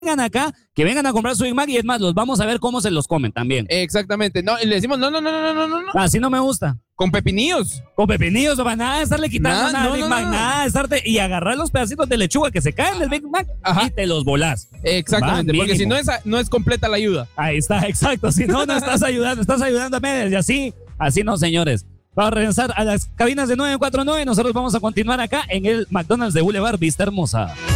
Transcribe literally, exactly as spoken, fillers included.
vengan acá, que vengan a comprar su Big Mac y es más, los vamos a ver cómo se los comen también. Exactamente. No, y le decimos, no, no, no, no, no, no, no. Así no me gusta. Con pepinillos. Con pepinillos, no va nada de estarle quitando Nada, nada, no, al Big no, Mac, no. nada de estarte y agarrar los pedacitos de lechuga que se caen del Big Mac Ajá. y te los volás. Exactamente, Va, porque si mínimo. no es, no es completa la ayuda. Ahí está, exacto. Si no, no estás ayudando, estás ayudando a medias y así, así no, señores. Vamos a regresar a las cabinas de nueve cuatro nueve. Nosotros vamos a continuar acá en el McDonald's de Boulevard Vista Hermosa.